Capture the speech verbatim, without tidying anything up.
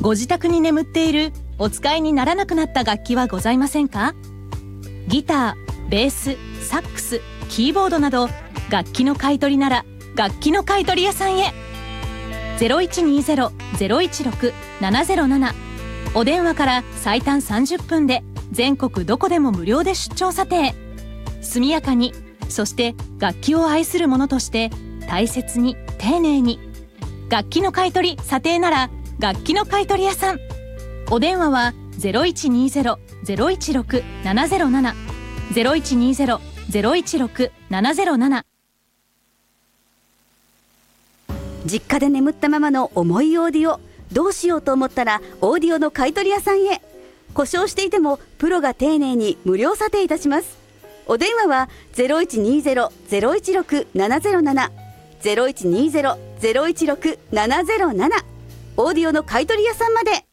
ご自宅に眠っているお使いにならなくなった楽器はございませんか？ギター、ベース、サックス、キーボードなど楽器の買い取りなら楽器の買取屋さんへ。 ゼロいちにゼロ ゼロいちろく ななゼロなな お電話から最短さんじゅっぷんで全国どこでも無料で出張査定。速やかに、そして楽器を愛する者として大切に丁寧に。楽器の買い取り査定なら楽器の買取屋さん。お電話は ゼロいちにゼロ ゼロいちろく ななゼロなな ゼロいちにゼロ ゼロいちろく ななゼロなな。 実家で眠ったままの重いオーディオ、どうしようと思ったらオーディオの買取屋さんへ。故障していてもプロが丁寧に無料査定いたします。お電話は ゼロいちにゼロ ゼロいちろく ななゼロなな ゼロいちにゼロ ゼロいちろく ななゼロなな オーディオの買取屋さんまで。